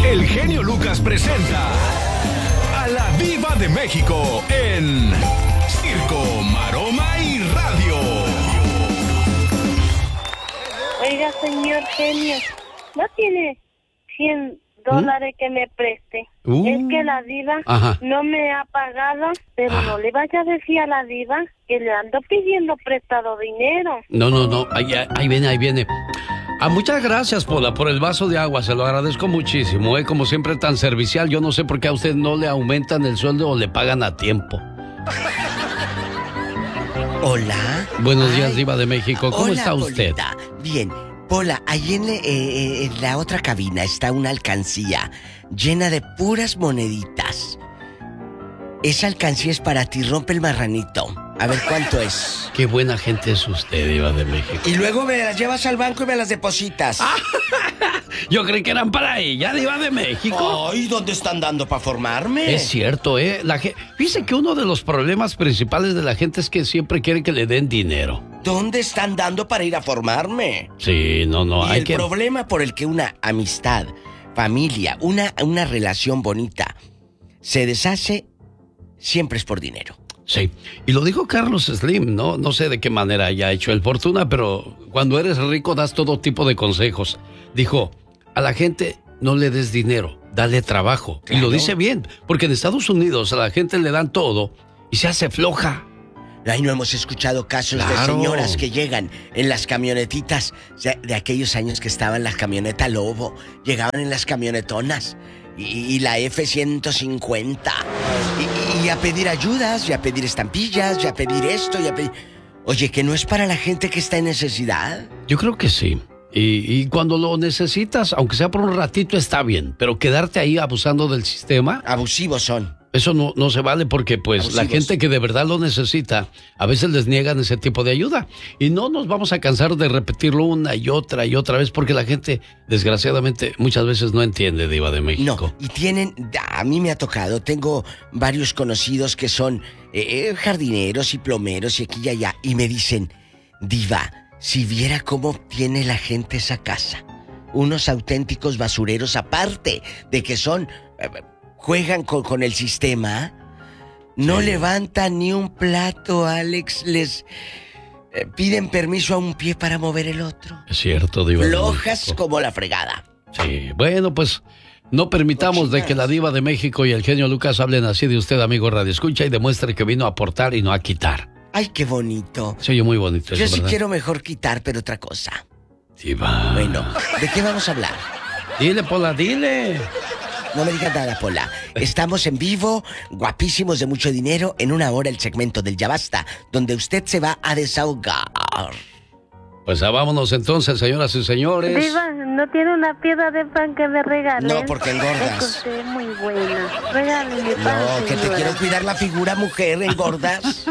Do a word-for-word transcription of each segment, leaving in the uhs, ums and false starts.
el genio Lucas presenta a la Diva de México en Circo, Maroma y Radio. Oiga, señor genio, ¿no tiene cien dólares que me preste? Uh. Es que la Diva Ajá. no me ha pagado, pero Ah. no le vaya a decir a la Diva que le ando pidiendo prestado dinero. No, no, no, ahí, ahí viene, ahí viene. Ah, muchas gracias, Pola, por el vaso de agua, se lo agradezco muchísimo, ¿eh? Como siempre tan servicial, yo no sé por qué a usted no le aumentan el sueldo o le pagan a tiempo. Hola. Buenos Ay. días, Diva de México, ¿cómo Hola, está usted? Polita. Bien. Pola, ahí en, eh, eh, en la otra cabina está una alcancía llena de puras moneditas. Esa alcancía es para ti, rompe el marranito. A ver cuánto es. Qué buena gente es usted, Diva de México. Y luego me las llevas al banco y me las depositas. Yo creí que eran para ella, Diva de México. Ay, ¿dónde están dando para formarme? Es cierto, ¿eh? La ge- Dice que uno de los problemas principales de la gente es que siempre quiere que le den dinero. ¿Dónde están dando para ir a formarme? Sí, no, no, Y hay el que... problema por el que una amistad, familia, una, una relación bonita se deshace, siempre es por dinero. Sí, y lo dijo Carlos Slim, ¿no? No sé de qué manera haya hecho el fortuna, pero cuando eres rico das todo tipo de consejos. Dijo, a la gente no le des dinero, dale trabajo. Claro. Y lo dice bien, porque en Estados Unidos a la gente le dan todo y se hace floja. Ay, no hemos escuchado casos Claro. de señoras que llegan en las camionetitas de, de aquellos años que estaban las camionetas Lobo, llegaban en las camionetonas y, y la F ciento cincuenta y, y a pedir ayudas, y a pedir estampillas, y a pedir esto, y a pedir... Oye, ¿que no es para la gente que está en necesidad? Yo creo que sí. Y, y cuando lo necesitas, aunque sea por un ratito, está bien. Pero quedarte ahí abusando del sistema, Abusivos son. eso no, no se vale porque pues Abusivos. la gente que de verdad lo necesita, a veces les niegan ese tipo de ayuda. Y no nos vamos a cansar de repetirlo una y otra y otra vez porque la gente, desgraciadamente, muchas veces no entiende, Diva de México. No, y tienen, a mí me ha tocado, tengo varios conocidos que son eh, jardineros y plomeros y aquí y allá, y me dicen, Diva, si viera cómo tiene la gente esa casa, unos auténticos basureros, aparte de que son, eh, juegan con, con el sistema, no Sí. levantan ni un plato, Alex, les eh, piden permiso a un pie para mover el otro. Es cierto, Diva de Flojas México. como la fregada. Sí, bueno, pues no permitamos de que la Diva de México y el genio Lucas hablen así de usted, amigo Radio Escucha, y demuestre que vino a aportar y no a quitar. Ay, qué bonito. Se oye muy bonito Yo eso, sí ¿verdad? quiero mejor quitar, pero otra cosa. Diva. Bueno, ¿de qué vamos a hablar? Dile, Pola, dile. No me digas nada, Pola. Estamos en vivo, guapísimos de mucho dinero, en una hora el segmento del Ya Basta, donde usted se va a desahogar. Pues ah, vámonos entonces, señoras y señores. Diva, ¿no tiene una piedra de pan que me regalen? No, porque engordas. Es que usted es muy buena. Regáleme pan, No, que te señora. quiero cuidar la figura, mujer, engordas.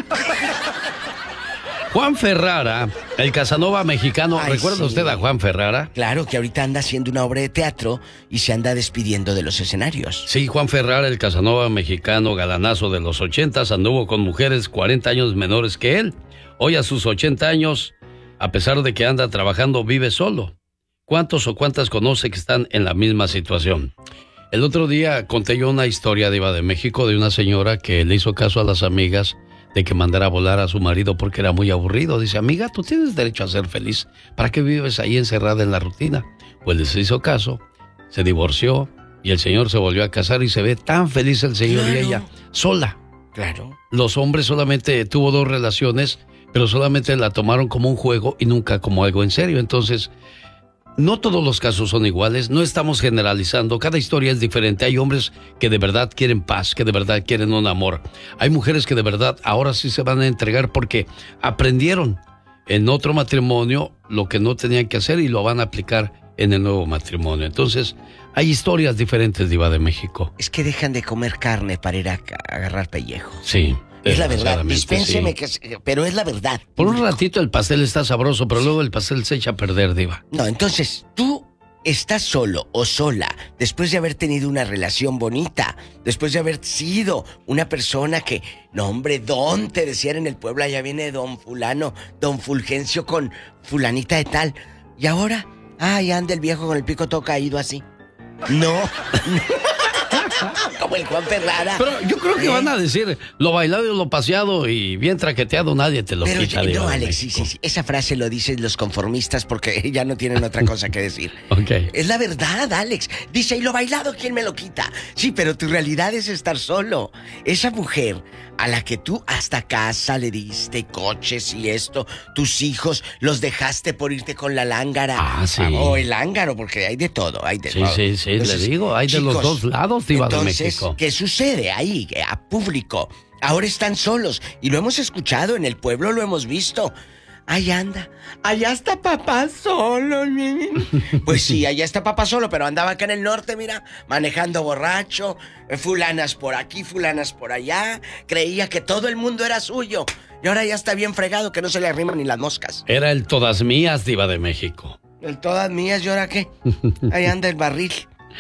Juan Ferrara, el Casanova mexicano. Ay, ¿Recuerda sí. usted a Juan Ferrara? Claro que ahorita anda haciendo una obra de teatro y se anda despidiendo de los escenarios. Sí, Juan Ferrara, el Casanova mexicano, galanazo de los ochentas, anduvo con mujeres cuarenta años menores que él. Hoy a sus ochenta años, a pesar de que anda trabajando, vive solo. ¿Cuántos o cuántas conoce que están en la misma situación? El otro día conté yo una historia, Diva de México, de una señora que le hizo caso a las amigas de que mandara a volar a su marido porque era muy aburrido. Dice, amiga, tú tienes derecho a ser feliz. ¿Para qué vives ahí encerrada en la rutina? Pues les hizo caso, se divorció y el señor se volvió a casar y se ve tan feliz el señor y Claro. ella sola. Claro. Los hombres solamente tuvo dos relaciones, pero solamente la tomaron como un juego y nunca como algo en serio. Entonces, no todos los casos son iguales, no estamos generalizando, cada historia es diferente. Hay hombres que de verdad quieren paz, que de verdad quieren un amor. Hay mujeres que de verdad ahora sí se van a entregar porque aprendieron en otro matrimonio lo que no tenían que hacer y lo van a aplicar en el nuevo matrimonio. Entonces, hay historias diferentes, Diva de México. Es que dejan de comer carne para ir a, a agarrar pellejo. Sí. Es la verdad, desgraciadamente, dispénseme, sí. que, es- pero es la verdad. Por un ratito el pastel está sabroso, pero luego el pastel se echa a perder, Diva. No, entonces, tú estás solo o sola después de haber tenido una relación bonita, después de haber sido una persona que, no hombre, don, te decían en el pueblo, allá viene don fulano, don Fulgencio con fulanita de tal, y ahora, ay, anda el viejo con el pico todo caído así. No. Como el Juan Ferrara. Pero yo creo que ¿Eh? van a decir, lo bailado y lo paseado y bien traqueteado, nadie te lo Pero quita. yo- Diva no, de Alex, sí, México. sí, sí. Esa frase lo dicen los conformistas porque ya no tienen otra cosa que decir. Ok. Es la verdad, Alex. Dice, ¿y lo bailado quién me lo quita? Sí, pero tu realidad es estar solo. Esa mujer a la que tú hasta casa le diste coches y esto, tus hijos los dejaste por irte con la lángara. Ah, sí. O el lángaro, porque hay de todo, hay de Sí, todo. sí, sí, le digo, hay de los dos lados, Diva de entonces, México. ¿qué sucede ahí, a público? Ahora están solos y lo hemos escuchado, en el pueblo lo hemos visto. Ahí anda, allá está papá solo. Pues sí, allá está papá solo, pero andaba acá en el norte, mira, manejando borracho, fulanas por aquí, fulanas por allá. Creía que todo el mundo era suyo. Y ahora ya está bien fregado, que no se le arriman ni las moscas. Era el todas mías, Diva de México. El todas mías, ¿y ahora qué? Ahí anda el barril.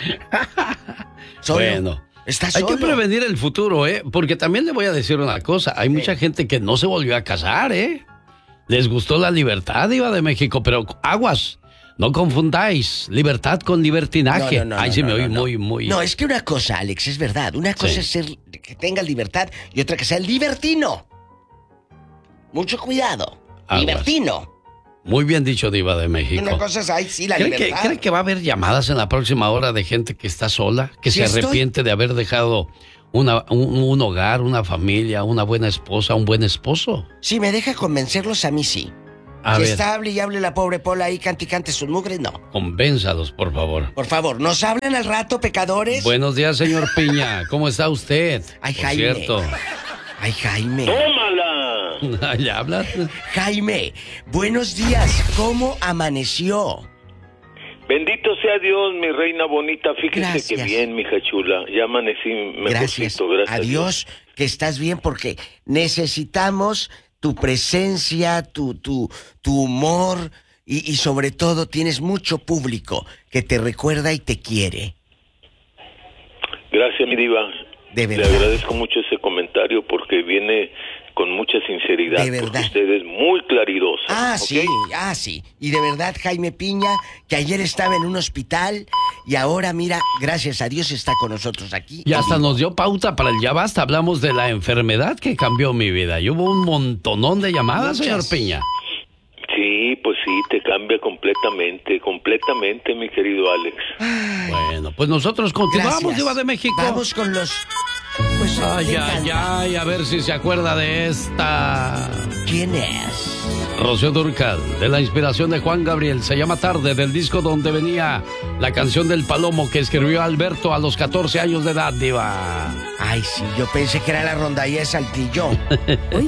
Solo. Bueno. Está Hay solo. que prevenir el futuro, ¿eh? Porque también le voy a decir una cosa. Hay mucha gente que no se volvió a casar, ¿eh? Les gustó la libertad, Diva de México, pero aguas. No confundáis libertad con libertinaje. No, no, no, Ahí no, sí no, me no, oí no. muy, muy... No, es que una cosa, Alex, es verdad. Una cosa Sí. es ser que tenga libertad y otra que sea libertino. Mucho cuidado. Aguas. Libertino. Muy bien dicho, Diva de México. Una cosa es, ay, sí, la ¿Cree que, libertad. cree que va a haber llamadas en la próxima hora de gente que está sola? Que Sí se estoy. arrepiente de haber dejado una, un, un hogar, una familia, una buena esposa, un buen esposo. Si me deja convencerlos, a mí sí. A si ver, está hable y hable la pobre Pola ahí, cante y cante sus mugres, no. convénzalos, por favor. Por favor, ¿nos hablan al rato, pecadores? Buenos días, señor Piña. ¿Cómo está usted? Ay, Por Jaime. cierto. Ay, Jaime. ¡Tómala! ¿Ya hablas? Jaime, buenos días. ¿Cómo amaneció? Bendito sea Dios, mi reina bonita. Fíjese Gracias. que bien, mija chula. Ya amanecí Gracias. mejorcito, gracias. a Dios que estás bien porque necesitamos tu presencia, tu, tu, tu humor y, y sobre todo tienes mucho público que te recuerda y te quiere. Gracias, mi diva. De Le verdad. agradezco mucho ese comentario porque viene con mucha sinceridad. De verdad. Porque usted es muy claridosa. Ah, ¿ok? sí, ah, sí. Y de verdad, Jaime Piña, que ayer estaba en un hospital y ahora, mira, gracias a Dios está con nosotros aquí. Y hasta en vivo. nos dio pauta para el ya basta. Hablamos de la enfermedad que cambió mi vida. Y hubo un montonón de llamadas, señor Muchas. Piña. Sí, pues sí, te cambia completamente, completamente, mi querido Alex. Bueno, pues nosotros continuamos, Gracias. Diva de México. Vamos con los... Pues, Ay, me ay, encanta. ay, a ver si se acuerda de esta. ¿Quién es? Rocío Dúrcal, de la inspiración de Juan Gabriel. Se llama Tarde, del disco donde venía la canción del Palomo que escribió Alberto a los catorce años de edad, Diva. Ay, sí, yo pensé que era la rondalla de Saltillo. Hoy